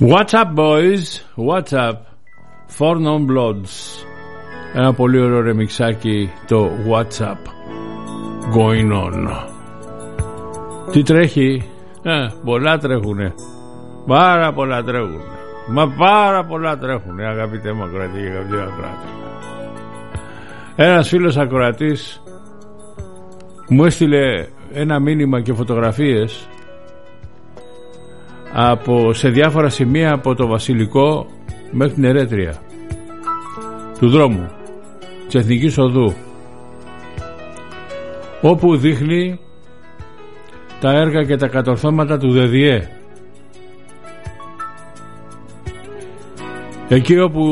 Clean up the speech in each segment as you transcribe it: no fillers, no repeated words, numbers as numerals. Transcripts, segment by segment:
What's up boys, what's up, Four Non Bloods. Ένα πολύ ωραίο ρεμιξάκι, το What's up going on. Τι τρέχει? Πολλά τρέχουνε. Πάρα πολλά τρέχουνε. Μα πάρα πολλά τρέχουνε, αγαπητέ μου ακροατή και αγαπητέ μου ακροατή. Ένας φίλος ακροατής μου έστειλε ένα μήνυμα και φωτογραφίες σε διάφορα σημεία από το Βασιλικό μέχρι την Ερέτρια του δρόμου της Εθνικής Οδού, όπου δείχνει τα έργα και τα κατορθώματα του ΔΔΕ. Εκεί όπου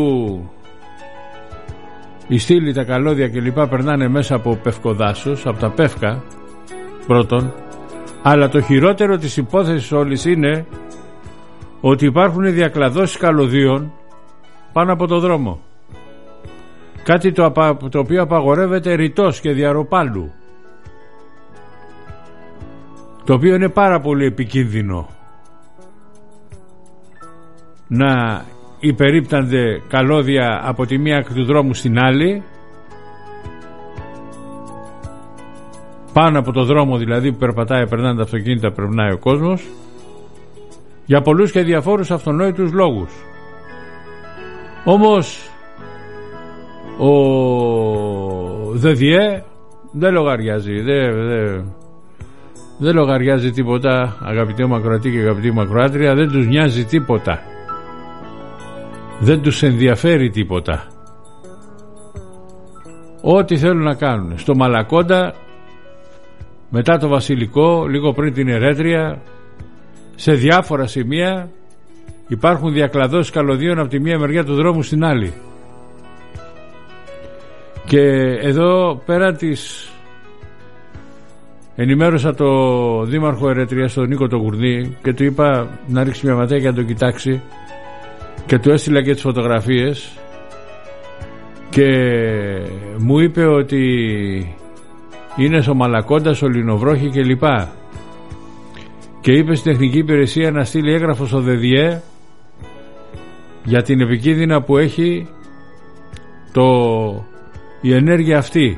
οι στήλοι, τα καλώδια κλπ περνάνε μέσα από πευκοδάσους, από τα πεύκα πρώτον, αλλά το χειρότερο της υπόθεσης όλης είναι ότι υπάρχουν διακλαδώσεις καλωδίων πάνω από το δρόμο, κάτι το οποίο απαγορεύεται ρητός και διαρροπάλου, το οποίο είναι πάρα πολύ επικίνδυνο να υπερίπτανται καλώδια από τη μία άκρη του δρόμου στην άλλη, πάνω από το δρόμο δηλαδή που περπατάει, περνάνε τα αυτοκίνητα, περνάει ο κόσμος, για πολλούς και διαφόρους αυτονόητους λόγους. Όμως ο ΔΔΕ δεν λογαριάζει, δεν λογαριάζει τίποτα, αγαπητέ μου ακροατή και αγαπητή μου ακροάτρια, δεν τους νοιάζει τίποτα, δεν τους ενδιαφέρει τίποτα. Ό,τι θέλουν να κάνουν στο Μαλακόντα, μετά το Βασιλικό, λίγο πριν την Ερέτρια, σε διάφορα σημεία υπάρχουν διακλαδώσεις καλωδίων από τη μία μεριά του δρόμου στην άλλη. Και εδώ πέρα της ενημέρωσα το δήμαρχο Ερέτριας, τον Νίκο τον Γουρνή, και του είπα να ρίξει μια ματιά για να το κοιτάξει, και του έστειλα και τις φωτογραφίες και μου είπε ότι είναι στο Μαλακόντα, στο Λινοβρόχι κλπ. Και είπε στην τεχνική υπηρεσία να στείλει έγγραφο στο ΔΔΕ για την επικίνδυνα που έχει η ενέργεια αυτή.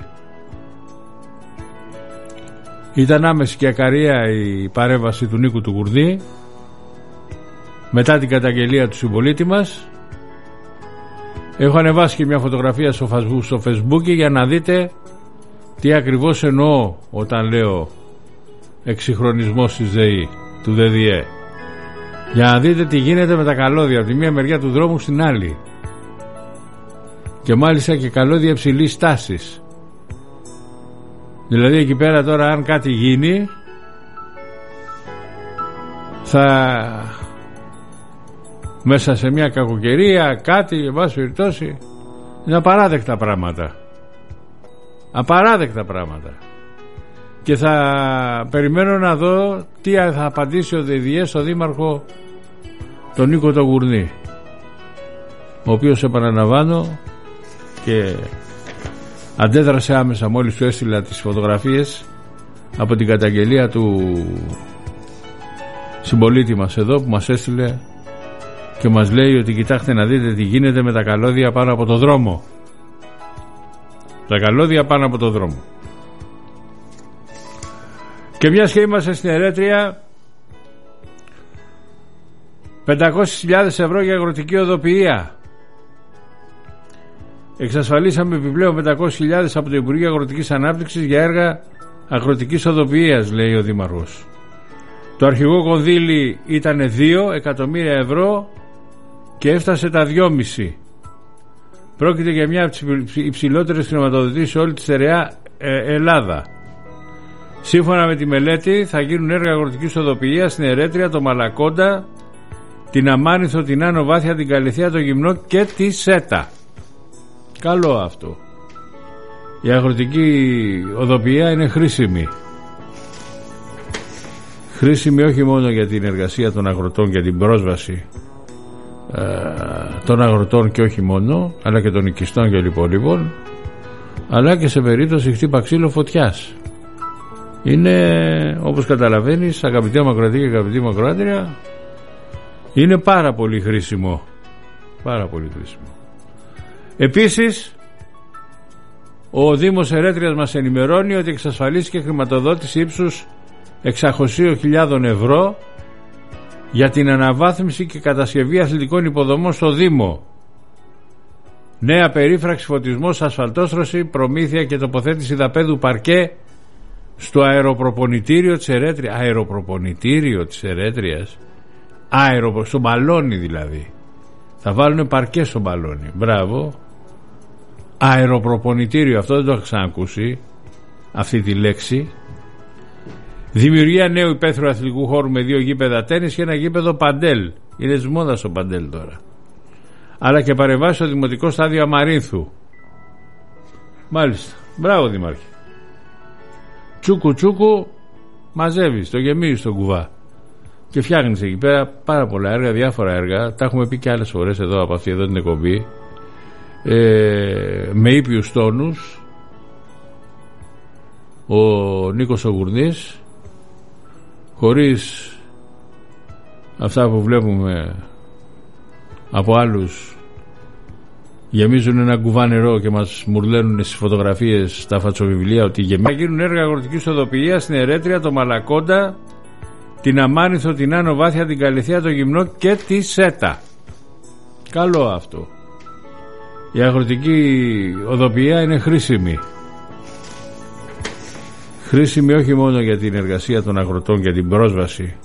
Ήταν άμεση και ακαρία η παρέμβαση του Νίκου του Γουρδί μετά την καταγγελία του συμπολίτη μας. Έχω ανεβάσει και μια φωτογραφία στο Facebook για να δείτε τι ακριβώς εννοώ όταν λέω εξυγχρονισμός της ΔΕΗ, του ΔΔΕ, για να δείτε τι γίνεται με τα καλώδια από τη μία μεριά του δρόμου στην άλλη, και μάλιστα και καλώδια υψηλής στάσης. Δηλαδή εκεί πέρα τώρα αν κάτι γίνει θα μέσα σε μια κακοκαιρία κάτι, εν πάση περιπτώσει, είναι απαράδεκτα πράγματα, απαράδεκτα πράγματα. Και θα περιμένω να δω τι θα απαντήσει ο ΔΔΕ στο δήμαρχο τον Νίκο τον Γουρνή, ο οποίος, επαναλαμβάνω, και αντέδρασε άμεσα μόλις του έστειλα τις φωτογραφίες από την καταγγελία του συμπολίτη μας εδώ που μας έστειλε και μας λέει ότι κοιτάξτε να δείτε τι γίνεται με τα καλώδια πάνω από το δρόμο, τα καλώδια πάνω από το δρόμο. Και μιας και είμαστε στην Ερέτρια, 500.000 ευρώ για αγροτική οδοποιία. Εξασφαλίσαμε επιπλέον 500.000 από το Υπουργείο Αγροτικής Ανάπτυξης για έργα αγροτικής οδοποιίας, λέει ο Δήμαρχος. Το αρχικό κονδύλι ήταν 2 εκατομμύρια ευρώ και έφτασε τα 2,5. Πρόκειται για μια από τις υψηλότερες χρηματοδοτήσεις σε όλη τη στερεά Ελλάδα. Σύμφωνα με τη μελέτη θα γίνουν έργα αγροτικής οδοποιίας στην Ερέτρια, το Μαλακόντα, την Αμάνηθο, την Άνω Βάθια, την Καλυθία, το Γυμνό και τη ΣΕΤΑ. Καλό αυτό. Η αγροτική οδοποιία είναι χρήσιμη. Χρήσιμη όχι μόνο για την εργασία των αγροτών και την πρόσβαση των αγροτών και όχι μόνο, αλλά και των οικιστών και λοιπόν, αλλά και σε περίπτωση χτύπα ξύλο φωτιάς. Είναι, όπως καταλαβαίνεις, αγαπητέ μου ακροατή και αγαπητή μου ακροάτρια, Είναι πάρα πολύ χρήσιμο. Πάρα πολύ χρήσιμο. Επίσης, ο Δήμος Ερέτριας μας ενημερώνει ότι εξασφαλίστηκε χρηματοδότηση ύψους 600.000 ευρώ για την αναβάθμιση και κατασκευή αθλητικών υποδομών στο Δήμο. Νέα περίφραξη, φωτισμός, ασφαλτόστρωση, προμήθεια και τοποθέτηση δαπέδου παρκέ στο αεροπροπονητήριο της Ερέτριας. Αεροπροπονητήριο της Ερέτριας. Στο μπαλόνι δηλαδή. Θα βάλουν παρκέ στο μπαλόνι. Μπράβο. Αεροπροπονητήριο, αυτό δεν το έχω ξανακούσει, αυτή τη λέξη. Δημιουργία νέου υπαίθρου αθλητικού χώρου με 2 γήπεδα τένις και ένα γήπεδο παντέλ. Είναι της μόδας το παντέλ τώρα. Αλλά και παρεμβάσει στο δημοτικό στάδιο Αμαρίνθου. Μάλιστα. Μπράβο Δημάρχη. Τσούκου τσούκου μαζεύεις, το γεμίζεις τον κουβά και φτιάχνεις εκεί πέρα πάρα πολλά έργα, διάφορα έργα. Τα έχουμε πει και άλλες φορές εδώ από αυτή εδώ την εκπομπή, με ήπιους τόνους. Ο Νίκος ο Γουρνής, χωρίς αυτά που βλέπουμε από άλλους, γεμίζουν ένα κουβά νερό και μας μουρλαίνουν στις φωτογραφίες στα φατσοβιβλία ότι γεμίζουν. Θα γίνουν έργα αγροτικής οδοποιίας στην Ερέτρια, το Μαλακόντα, την Αμάνηθο, την Άνω Βάθια, την Καλυθία, το Γυμνό και τη ΣΕΤΑ. Καλό αυτό. Η αγροτική οδοποιία είναι χρήσιμη. Χρήσιμη όχι μόνο για την εργασία των αγροτών και την πρόσβαση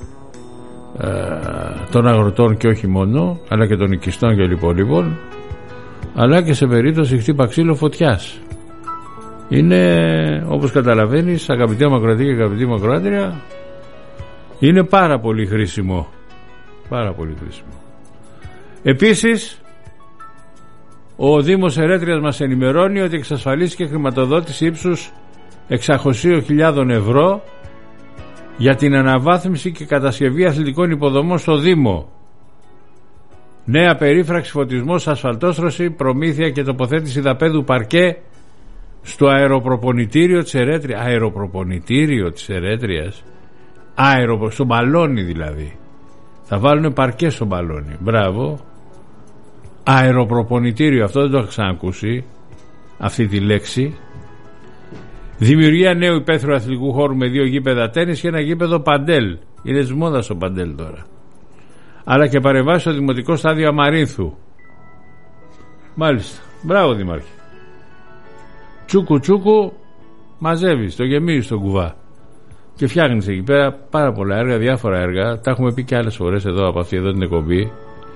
των αγροτών και όχι μόνο, αλλά και των οικιστών και λοιπόν, αλλά και σε περίπτωση χτύπα ξύλο φωτιάς. Είναι, όπως καταλαβαίνεις, αγαπητοί μακροατή και αγαπητοί μακροάτρια, είναι πάρα πολύ χρήσιμο. Πάρα πολύ χρήσιμο. Επίσης, ο Δήμος Ερέτριας μας ενημερώνει ότι εξασφαλίστηκε χρηματοδότηση ύψους 600.000 ευρώ για την αναβάθμιση και κατασκευή αθλητικών υποδομών στο Δήμο. Νέα περίφραξη, φωτισμός, ασφαλτόστρωση, προμήθεια και τοποθέτηση δαπέδου παρκέ στο αεροπροπονητήριο της Ερέτριας. Αεροπροπονητήριο της Ερέτριας. Στο μπαλόνι δηλαδή. Θα βάλουν παρκέ στο μπαλόνι. Μπράβο. Αεροπροπονητήριο, αυτό δεν το έχω ξανακούσει, αυτή τη λέξη. Δημιουργία νέου υπαίθρου αθλητικού χώρου με 2 γήπεδα τένις και ένα γήπεδο παντέλ. Είναι της μόδας το παντέλ τώρα. Αλλά και παρεμβάσει στο δημοτικό στάδιο Αμαρίνθου. Μάλιστα. Μπράβο Δημάρχη. Τσούκου τσούκου μαζεύεις, το γεμίζεις τον κουβά και φτιάχνεις εκεί πέρα πάρα πολλά έργα, διάφορα έργα. Τα έχουμε πει και άλλες φορές εδώ από αυτή εδώ την εκπομπή,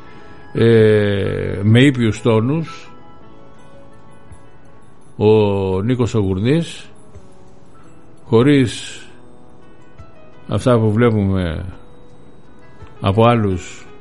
με ήπιους τόνους. Ο Νίκος ο Γουρνής, χωρίς αυτά που βλέπουμε από άλλους